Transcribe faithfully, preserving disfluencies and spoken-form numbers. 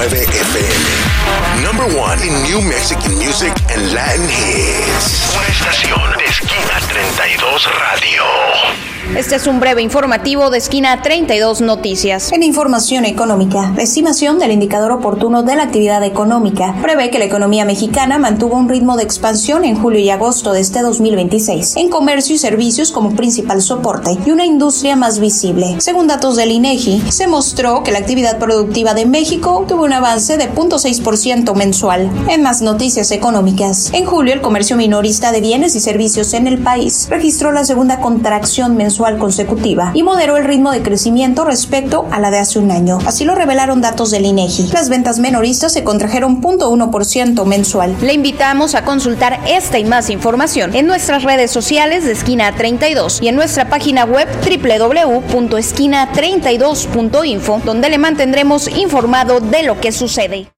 nueve F M. Number one in New Mexican music and Latin hits. Una estación de Esquina treinta y dos Radio. Este es un breve informativo de Esquina treinta y dos Noticias. En información económica, la estimación del indicador oportuno de la actividad económica prevé que la economía mexicana mantuvo un ritmo de expansión en julio y agosto de este dos mil veintiséis, en comercio y servicios como principal soporte y una industria más visible. Según datos del INEGI, se mostró que la actividad productiva de México tuvo un avance de cero punto seis por ciento mensual. En más noticias económicas, en julio el comercio minorista de bienes y servicios en el país registró la segunda contracción mensual consecutiva y moderó el ritmo de crecimiento respecto a la de hace un año. Así lo revelaron datos del INEGI. Las ventas menoristas se contrajeron cero punto uno por ciento mensual. Le invitamos a consultar esta y más información en nuestras redes sociales de Esquina treinta y dos y en nuestra página web doble u doble u doble u punto esquina treinta y dos punto info, donde le mantendremos informado de lo que sucede.